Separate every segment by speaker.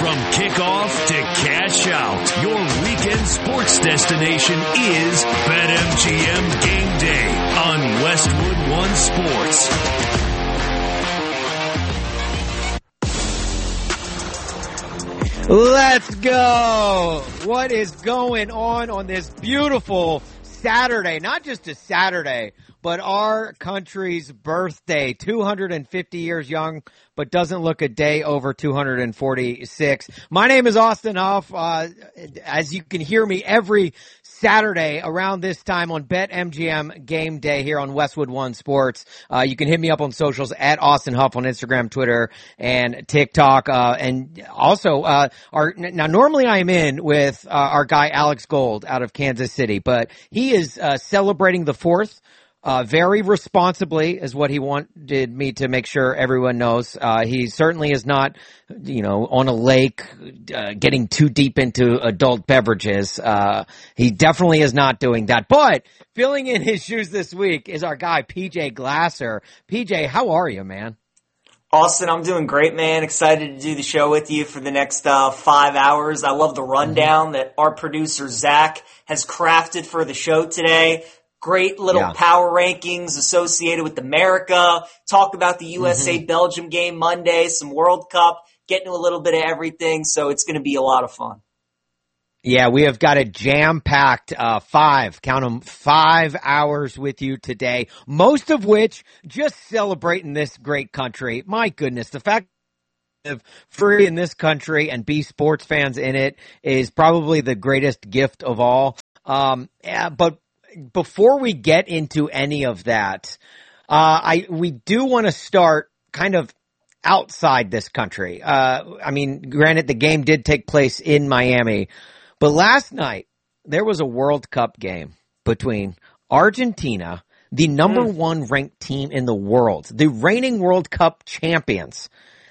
Speaker 1: From kickoff to cash out, your weekend sports destination is BetMGM Game Day on Westwood One Sports.
Speaker 2: Let's go. What is going on this beautiful Saturday? Not just a Saturday, but our country's birthday. 250 years young, but doesn't look a day over 246. My name is Austin Huff. As you can hear me every Saturday around this time on BetMGM Game Day here on Westwood One Sports. You can hit me up on socials at Austin Huff on Instagram, Twitter, and TikTok. And also, now normally I am in with our guy Alex Gold out of Kansas City, but he is celebrating the 4th. Very responsibly is what he wanted me to make sure everyone knows. He certainly is not, on a lake, getting too deep into adult beverages. He definitely is not doing that. But filling in his shoes this week is our guy, PJ Glasser. PJ, how are you, man?
Speaker 3: Austin, I'm doing great, man. Excited to do the show with you for the next 5 hours. I love the rundown that our producer, Zach, has crafted for the show today. Great little power rankings associated with America. Talk about the USA-Belgium game Monday, some World Cup, getting to a little bit of everything. So it's going to be a lot of fun.
Speaker 2: Yeah, we have got a jam-packed 5 hours with you today, most of which just celebrating this great country. My goodness, the fact of free in this country and be sports fans in it is probably the greatest gift of all. But before we get into any of that, we do want to start kind of outside this country. Granted, the game did take place in Miami, but last night there was a World Cup game between Argentina, the number one ranked team in the world, the reigning World Cup champions,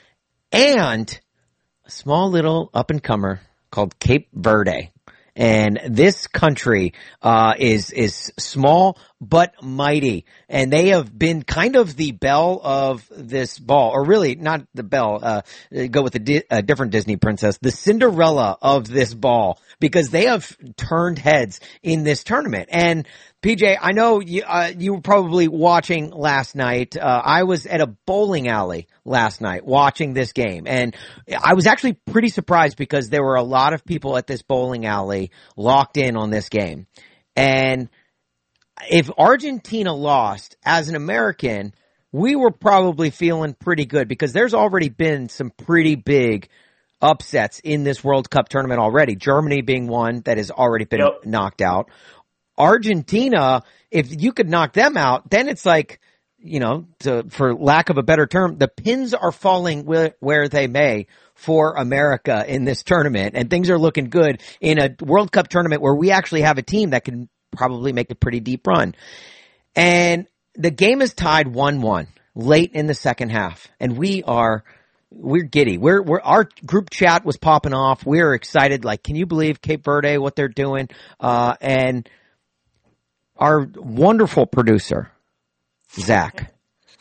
Speaker 2: and a small little up-and-comer called Cape Verde. And this country is small but mighty, and they have been kind of the belle of this ball, or really not the belle. Go with a different Disney princess, the Cinderella of this ball, because they have turned heads in this tournament. And PJ, I know you were probably watching last night. I was at a bowling alley last night watching this game, and I was actually pretty surprised because there were a lot of people at this bowling alley locked in on this game. And if Argentina lost, as an American, we were probably feeling pretty good because there's already been some pretty big upsets in this World Cup tournament already. Germany being one that has already been knocked out. Argentina, if you could knock them out, then it's like, for lack of a better term, the pins are falling where they may for America in this tournament, and things are looking good in a World Cup tournament where we actually have a team that can probably make a pretty deep run. And the game is tied 1-1 late in the second half, and we're giddy. Our group chat was popping off. We're excited. Like, can you believe Cape Verde, what they're doing? And our wonderful producer, Zach,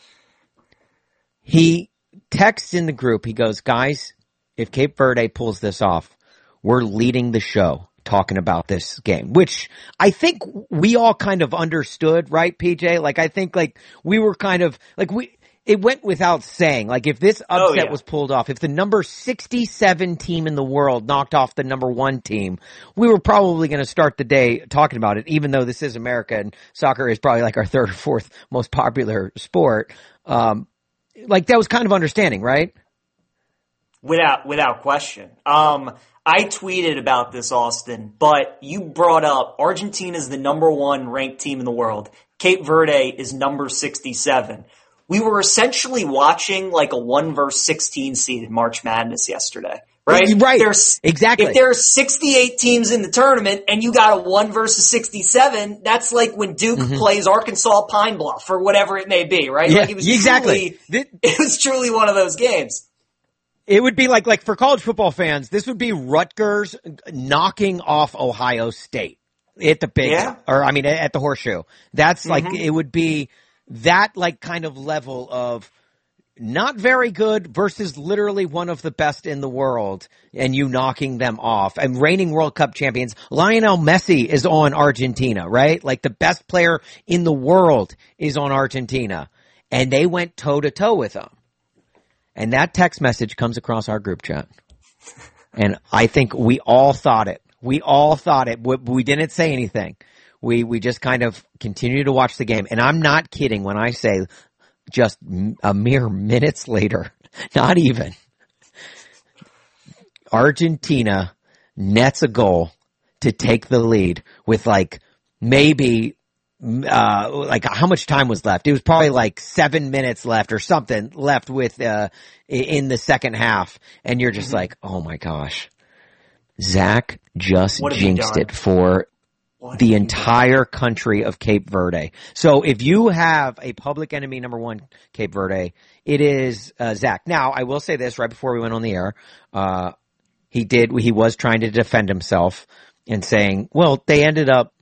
Speaker 2: he texts in the group. He goes, guys, if Cape Verde pulls this off, we're leading the show talking about this game, which I think we all kind of understood, right, PJ? Like, I think we were kind of it went without saying, if this upset was pulled off, if the number 67 team in the world knocked off the number 1 team, we were probably going to start the day talking about it, even though this is America and soccer is probably our 3rd or 4th most popular sport. That was kind of understanding, right?
Speaker 3: Without question. I tweeted about this, Austin, but you brought up Argentina's the number 1 ranked team in the world. Cape Verde is number 67. We were essentially watching a 1 versus 16 seed in March Madness yesterday, right?
Speaker 2: Right. Exactly.
Speaker 3: If there are 68 teams in the tournament and you got a 1 versus 67, that's like when Duke plays Arkansas Pine Bluff or whatever it may be, right?
Speaker 2: Yeah,
Speaker 3: it was
Speaker 2: exactly.
Speaker 3: It was truly one of those games.
Speaker 2: It would be like for college football fans, this would be Rutgers knocking off Ohio State at the at the Horseshoe. That's it would be that kind of level of not very good versus literally one of the best in the world, and you knocking them off. And reigning World Cup champions, Lionel Messi is on Argentina, right? Like the best player in the world is on Argentina. And they went toe-to-toe with them. And that text message comes across our group chat. And I think we all thought it. We all thought it. We didn't say anything. We just kind of continued to watch the game. And I'm not kidding when I say just a mere minutes later, not even, Argentina nets a goal to take the lead with like maybe like how much time was left? It was probably like 7 minutes left or something left with in the second half, and you're just like, oh my gosh, Zach just jinxed it for the entire country of Cape Verde. So if you have a public enemy number one, Cape Verde, it is Zach. Now I will say this right before we went on the air, he was trying to defend himself and saying, well, they ended up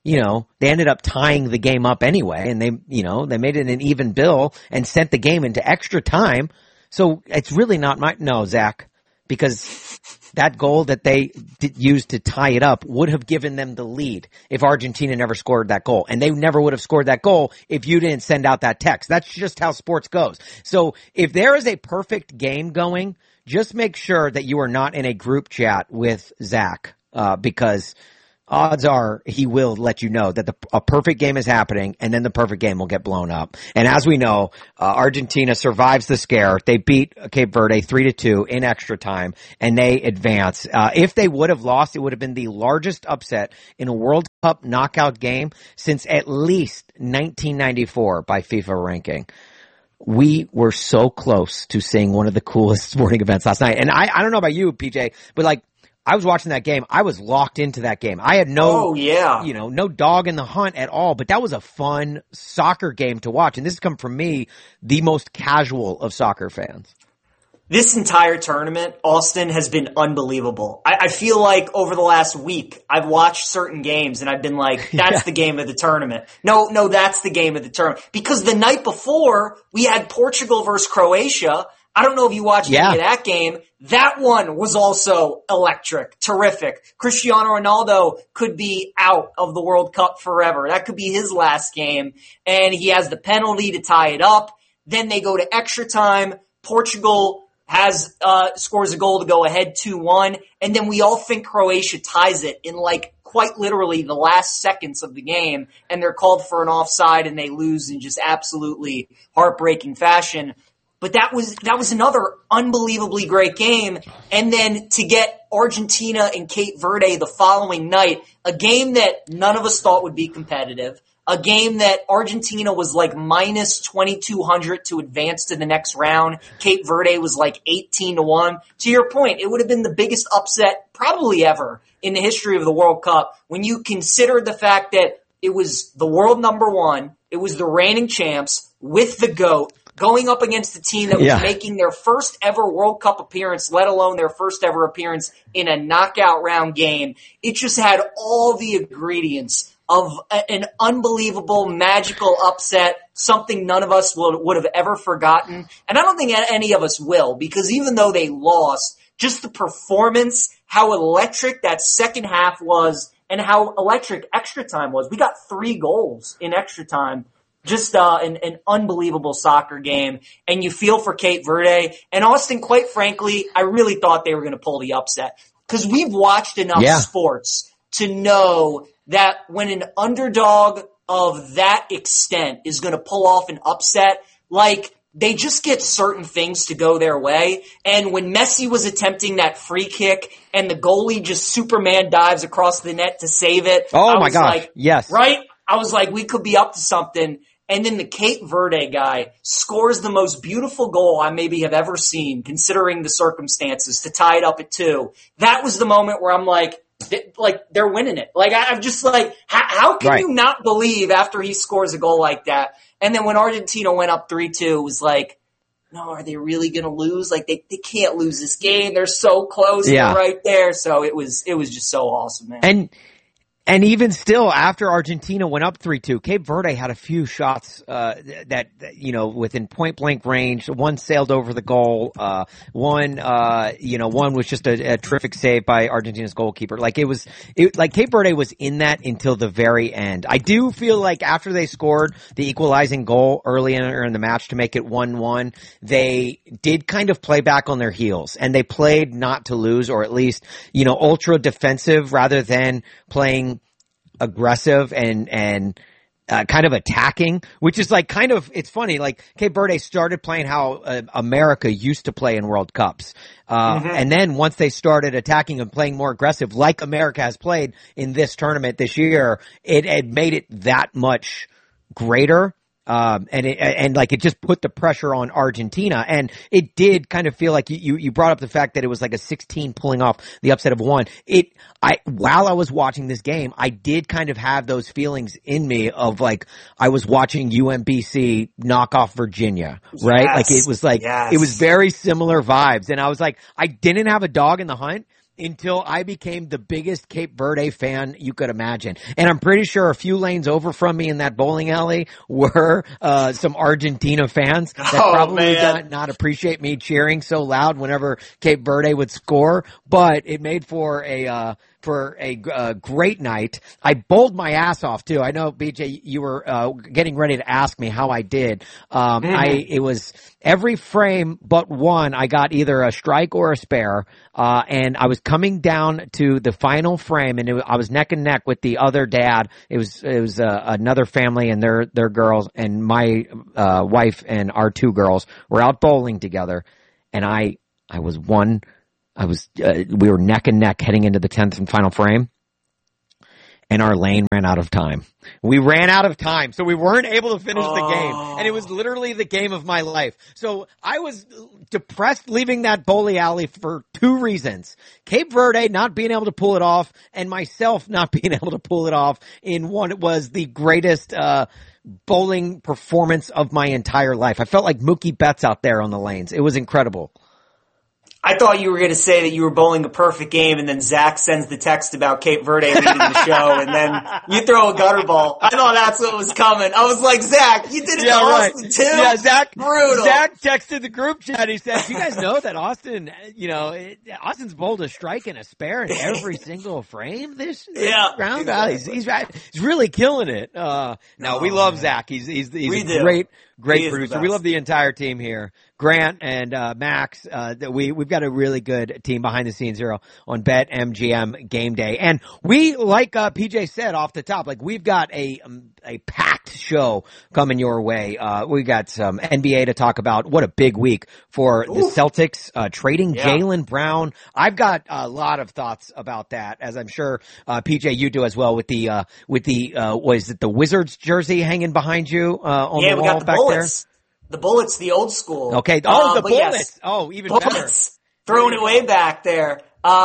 Speaker 2: tying the game up anyway, and they made it an even bill and sent the game into extra time. So it's really not no, Zach, because that goal that they used to tie it up would have given them the lead if Argentina never scored that goal. And they never would have scored that goal if you didn't send out that text. That's just how sports goes. So if there is a perfect game going, just make sure that you are not in a group chat with Zach, because odds are he will let you know that a perfect game is happening, and then the perfect game will get blown up. And as we know, Argentina survives the scare. They beat Cape Verde 3-2 in extra time, and they advance. If they would have lost, it would have been the largest upset in a World Cup knockout game since at least 1994 by FIFA ranking. We were so close to seeing one of the coolest sporting events last night. And I don't know about you, PJ, but like, I was watching that game. I was locked into that game. I had no dog in the hunt at all, but that was a fun soccer game to watch. And this has come from me, the most casual of soccer fans.
Speaker 3: This entire tournament, Austin, has been unbelievable. I feel like over the last week, I've watched certain games and I've been like, that's the game of the tournament. No, that's the game of the tournament. Because the night before, we had Portugal versus Croatia. I don't know if you watched any of that game. That one was also electric, terrific. Cristiano Ronaldo could be out of the World Cup forever. That could be his last game. And he has the penalty to tie it up. Then they go to extra time. Portugal scores a goal to go ahead 2-1. And then we all think Croatia ties it in like quite literally the last seconds of the game. And they're called for an offside and they lose in just absolutely heartbreaking fashion. But that was another unbelievably great game. And then to get Argentina and Cape Verde the following night, a game that none of us thought would be competitive, a game that Argentina was like minus 2,200 to advance to the next round. Cape Verde was like 18-1. To your point, it would have been the biggest upset probably ever in the history of the World Cup when you consider the fact that it was the world number one, it was the reigning champs with the GOAT, going up against a team that was making their first ever World Cup appearance, let alone their first ever appearance in a knockout round game. It just had all the ingredients of an unbelievable, magical upset, something none of us would have ever forgotten. And I don't think any of us will, because even though they lost, just the performance, how electric that second half was, and how electric extra time was. We got 3 goals in extra time. Just an unbelievable soccer game, and you feel for Cape Verde. And Austin, quite frankly, I really thought they were going to pull the upset because we've watched enough sports to know that when an underdog of that extent is going to pull off an upset, like they just get certain things to go their way. And when Messi was attempting that free kick and the goalie just Superman dives across the net to save it.
Speaker 2: Oh my gosh. Like, yes.
Speaker 3: Right? I was like, we could be up to something. And then the Cape Verde guy scores the most beautiful goal I maybe have ever seen, considering the circumstances, to tie it up at 2. That was the moment where I'm like they're winning it. Like, I'm just like, how can you not believe after he scores a goal like that? And then when Argentina went up 3-2, it was like, no, are they really going to lose? Like, they can't lose this game. They're so close. They're right there. So it was just so awesome, man.
Speaker 2: And even still, after Argentina went up 3-2, Cape Verde had a few shots that within point blank range. One sailed over the goal. One was just a terrific save by Argentina's goalkeeper. Like Cape Verde was in that until the very end. I do feel like after they scored the equalizing goal early in the match to make it 1-1, they did kind of play back on their heels, and they played not to lose, or at least ultra defensive rather than playing aggressive and kind of attacking, which is like kind of, it's funny, like Cape Verde started playing how America used to play in World Cups. And then once they started attacking and playing more aggressive, like America has played in this tournament this year, it made it that much greater. It just put the pressure on Argentina, and it did kind of feel like you brought up the fact that it was like a 16 pulling off the upset of 1. While I was watching this game, I did kind of have those feelings in me of like, I was watching UMBC knock off Virginia, right?
Speaker 3: Yes.
Speaker 2: It was very similar vibes. And I was like, I didn't have a dog in the hunt until I became the biggest Cape Verde fan you could imagine. And I'm pretty sure a few lanes over from me in that bowling alley were some Argentina fans that probably did not appreciate me cheering so loud whenever Cape Verde would score, but it made for a great night. I bowled my ass off too. I know, BJ, you were getting ready to ask me how I did. It was every frame but one, I got either a strike or a spare, and I was coming down to the final frame, and I was neck and neck with the other dad. It was another family and their girls, and my wife and our 2 girls were out bowling together, and we were neck and neck heading into the 10th and final frame, and our lane ran out of time. We ran out of time, so we weren't able to finish the game, and it was literally the game of my life. So I was depressed leaving that bowling alley for 2 reasons. Cape Verde not being able to pull it off, and myself not being able to pull it off in one. It was the greatest bowling performance of my entire life. I felt like Mookie Betts out there on the lanes. It was incredible.
Speaker 3: I thought you were going to say that you were bowling a perfect game, and then Zach sends the text about Cape Verde leading the show, and then you throw a gutter ball. I thought that's what was coming. I was like, Zach, you did it to Austin too?
Speaker 2: Yeah, Zach,
Speaker 3: brutal.
Speaker 2: Zach texted the group chat. He said, "You guys know that Austin, Austin's bowled a strike and a spare in every single frame this round. Exactly. He's really killing it." We love Zach. He's a great producer. We love the entire team here. Grant and Max, we've got a really good team behind the scenes here on BetMGM Game Day. And we, like PJ said off the top, like we've got a packed show coming your way. We got some NBA to talk about. What a big week for the Celtics trading Jaylen Brown. I've got a lot of thoughts about that, as I'm sure PJ you do as well, with the was it the Wizards jersey hanging behind you on the wall back
Speaker 3: Bullets. There? The Bullets, the old school.
Speaker 2: Okay. The Bullets. Yes. Oh, even
Speaker 3: Bullets.
Speaker 2: Better.
Speaker 3: Throwing it way back there.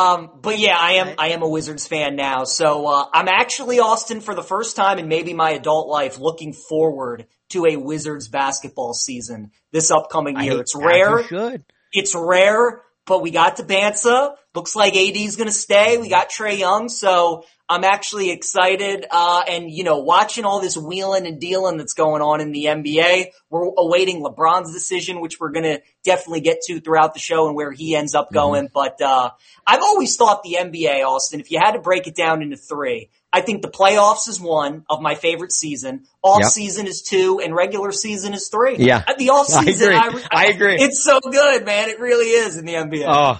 Speaker 3: I am a Wizards fan now. So, I'm actually, Austin, for the first time in maybe my adult life, looking forward to a Wizards basketball season this upcoming year. It's rare. It's rare, but we got Tabansa. Looks like AD's gonna stay. We got Trae Young. So, I'm actually excited, watching all this wheeling and dealing that's going on in the NBA. We're awaiting LeBron's decision, which we're going to definitely get to throughout the show and where he ends up going. But, I've always thought the NBA, Austin, if you had to break it down into 3, I think the playoffs is 1 of my favorite season. Off season is 2 and regular season is 3.
Speaker 2: Yeah.
Speaker 3: The off season,
Speaker 2: I agree.
Speaker 3: It's so good, man. It really is in the NBA.
Speaker 2: Oh.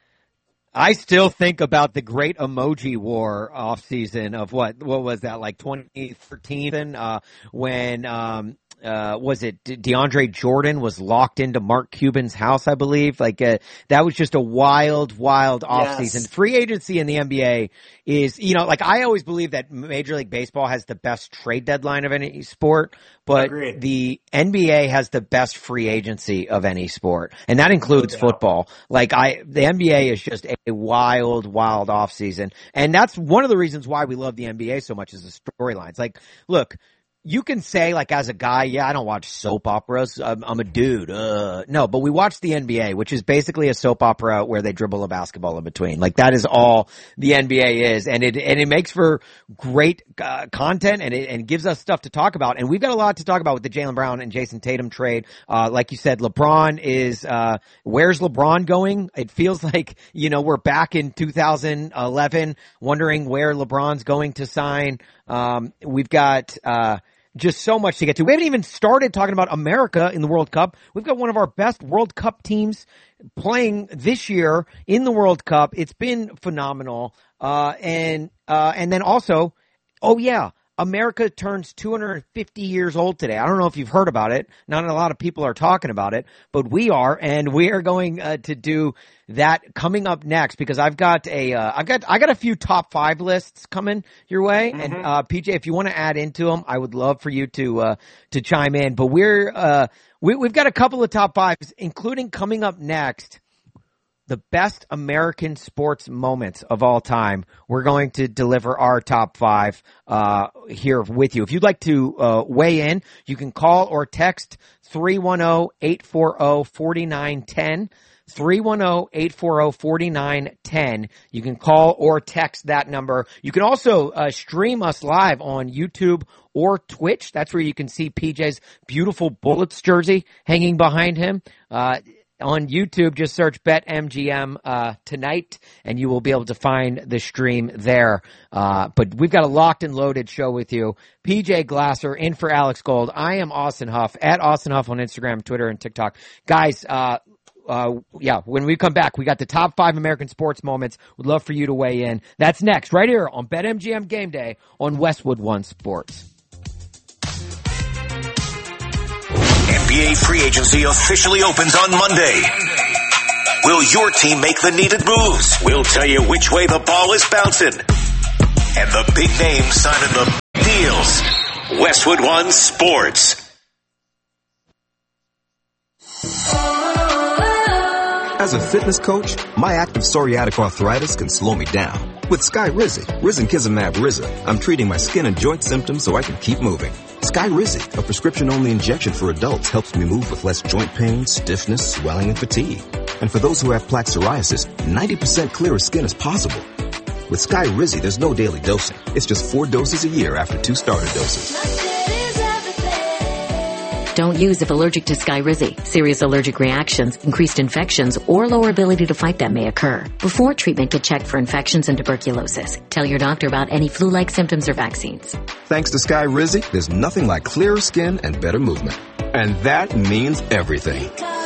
Speaker 2: I still think about the great emoji war off season of what was that, like 2013, when was it DeAndre Jordan was locked into Mark Cuban's house, I believe. That was just a wild off season. Free agency in the NBA is, I always believe that Major League Baseball has the best trade deadline of any sport, but
Speaker 3: Agreed.
Speaker 2: The NBA has the best free agency of any sport, and that includes football. The NBA is just a wild off season, and that's one of the reasons why we love the NBA so much is the storylines. Look, you can say, like, as a guy, yeah, I don't watch soap operas. I'm a dude. No, but we watch the NBA, which is basically a soap opera where they dribble a basketball in between. Like, that is all the NBA is. And it makes for great content, and gives us stuff to talk about. And we've got a lot to talk about with the Jaylen Brown and Jason Tatum trade. Like you said, LeBron is, where's LeBron going? It feels like, we're back in 2011 wondering where LeBron's going to sign. We've got, just so much to get to. We haven't even started talking about America in the World Cup. We've got one of our best World Cup teams playing this year in the World Cup. It's been phenomenal. And then also, America turns 250 years old today. I don't know if you've heard about it. Not a lot of people are talking about it, but we are, and we are going to do that coming up next, because I've got a few top 5 lists coming your way. Mm-hmm. And PJ, if you want to add into them, I would love for you to chime in. But we've got a couple of top 5s, including coming up next, the best American sports moments of all time. We're going to deliver our top 5 here with you. If you'd like to weigh in, you can call or text 310-840-4910. 310-840-4910. You can call or text that number. You can also stream us live on YouTube or Twitch. That's where you can see PJ's beautiful Bullets jersey hanging behind him. On YouTube, just search BetMGM tonight, and you will be able to find the stream there. But we've got a locked and loaded show with you. PJ Glasser in for Alex Gold. I am Austin Huff, at Austin Huff on Instagram, Twitter, and TikTok. Guys, when we come back, we got the top 5 American sports moments. We'd love for you to weigh in. That's next, right here on BetMGM Game Day on Westwood One Sports.
Speaker 1: NBA free agency officially opens on Monday. Will your team make the needed moves? We'll tell you which way the ball is bouncing. And the big names signing the deals. Westwood One Sports.
Speaker 4: As a fitness coach, my active psoriatic arthritis can slow me down. With Skyrizi, Risankizumab Riza, I'm treating my skin and joint symptoms so I can keep moving. Skyrizi, a prescription-only injection for adults, helps me move with less joint pain, stiffness, swelling, and fatigue. And for those who have plaque psoriasis, 90% clearer skin is possible. With Skyrizi, there's no daily dosing. It's just 4 doses a year after 2 starter doses.
Speaker 5: Don't use if allergic to Skyrizi. Serious allergic reactions, increased infections, or lower ability to fight them may occur. Before treatment, get checked for infections and tuberculosis. Tell your doctor about any flu-like symptoms or vaccines.
Speaker 4: Thanks to Skyrizi, there's nothing like clearer skin and better movement. And that means everything.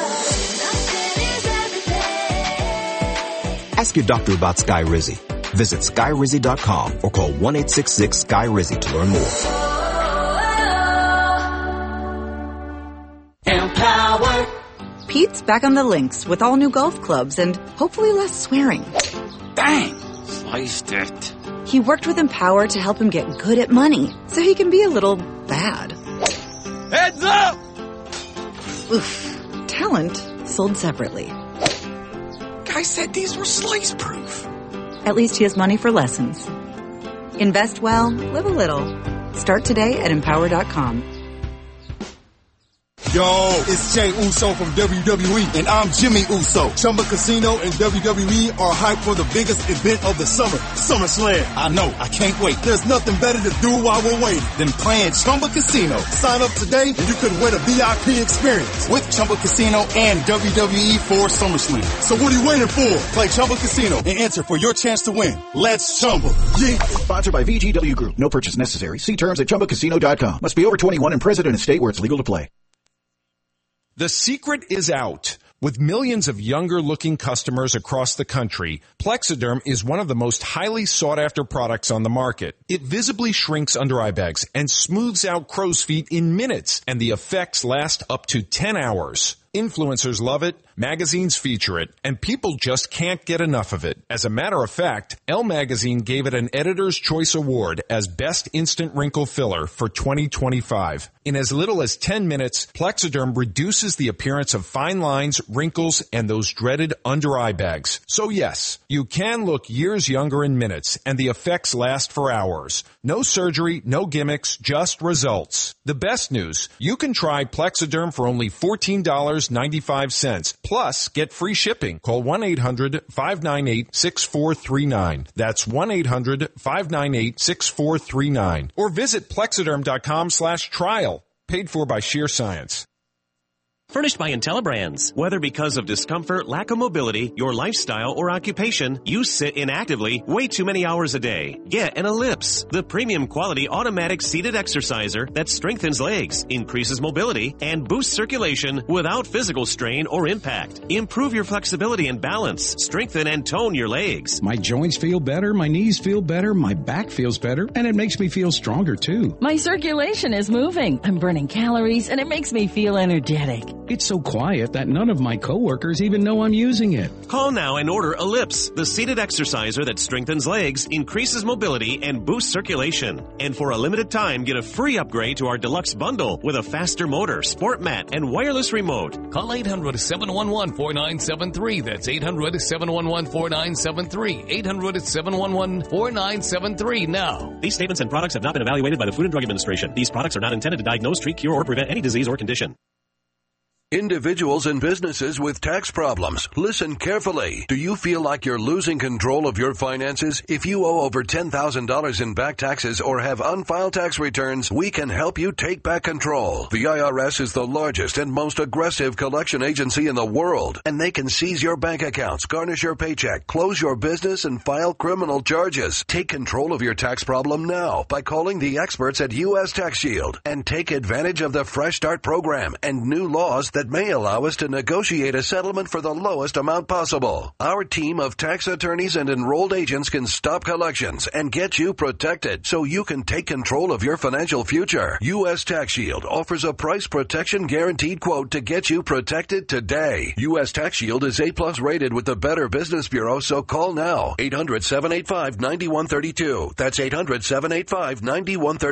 Speaker 4: Ask your doctor about Skyrizi. Visit Skyrizi.com or call 1-866-SKY-RIZI to learn more.
Speaker 6: Empower. Pete's back on the links with all new golf clubs and hopefully less swearing.
Speaker 7: Bang! Sliced it.
Speaker 6: He worked with Empower to help him get good at money so he can be a little bad.
Speaker 7: Heads up!
Speaker 6: Oof. Talent sold separately.
Speaker 7: Guy said these were slice-proof.
Speaker 6: At least he has money for lessons. Invest well, live a little. Start today at Empower.com.
Speaker 8: Yo, it's Jey Uso from WWE, and I'm Jimmy Uso. Chumba Casino and WWE are hyped for the biggest event of the summer, SummerSlam. I know, I can't wait. There's nothing better to do while we're waiting than playing Chumba Casino. Sign up today and you could win a VIP experience with Chumba Casino and WWE for SummerSlam. So what are you waiting for? Play Chumba Casino and enter for your chance to win. Let's Chumba. Yeah.
Speaker 9: Sponsored by VGW Group. No purchase necessary. See terms at ChumbaCasino.com. Must be over 21 and present in a state where it's legal to play.
Speaker 10: The secret is out. With millions of younger-looking customers across the country, Plexiderm is one of the most highly sought-after products on the market. It visibly shrinks under eye bags and smooths out crow's feet in minutes, and the effects last up to 10 hours. Influencers love it, magazines feature it, and people just can't get enough of it. As a matter of fact, Elle Magazine gave it an Editor's Choice Award as Best Instant Wrinkle Filler for 2025. In as little as 10 minutes, Plexiderm reduces the appearance of fine lines, wrinkles, and those dreaded under-eye bags. So yes, you can look years younger in minutes, and the effects last for hours. No surgery, no gimmicks, just results. The best news, you can try Plexiderm for only $14.95. Plus, get free shipping. Call 1-800-598-6439. That's 1-800-598-6439. Or visit Plexiderm.com/trial. Paid for by Sheer Science.
Speaker 11: Furnished by IntelliBrands. Whether because of discomfort, lack of mobility, your lifestyle, or occupation, you sit inactively way too many hours a day. Get an Ellipse, the premium quality automatic seated exerciser that strengthens legs, increases mobility, and boosts circulation without physical strain or impact. Improve your flexibility and balance. Strengthen and tone your legs.
Speaker 12: My joints feel better, my knees feel better, my back feels better, and it makes me feel stronger too.
Speaker 13: My circulation is moving. I'm burning calories, and it makes me feel energetic.
Speaker 12: It's so quiet that none of my coworkers even know I'm using it.
Speaker 11: Call now and order Ellipse, the seated exerciser that strengthens legs, increases mobility, and boosts circulation. And for a limited time, get a free upgrade to our deluxe bundle with a faster motor, sport mat, and wireless remote.
Speaker 14: Call 800-711-4973. That's 800-711-4973. 800-711-4973 now.
Speaker 11: These statements and products have not been evaluated by the Food and Drug Administration. These products are not intended to diagnose, treat, cure, or prevent any disease or condition.
Speaker 15: Individuals and businesses with tax problems, listen carefully. Do you feel like you're losing control of your finances? If you owe over $10,000 in back taxes or have unfiled tax returns, we can help you take back control. The IRS is the largest and most aggressive collection agency in the world, and they can seize your bank accounts, garnish your paycheck, close your business, and file criminal charges. Take control of your tax problem now by calling the experts at U.S. Tax Shield and take advantage of the Fresh Start program and new laws that may allow us to negotiate a settlement for the lowest amount possible. Our team of tax attorneys and enrolled agents can stop collections and get you protected so you can take control of your financial future. U.S. Tax Shield offers a price protection guaranteed quote to get you protected today. U.S. Tax Shield is A+ rated with the Better Business Bureau, so call now. 800-785-9132. That's 800-785-9132.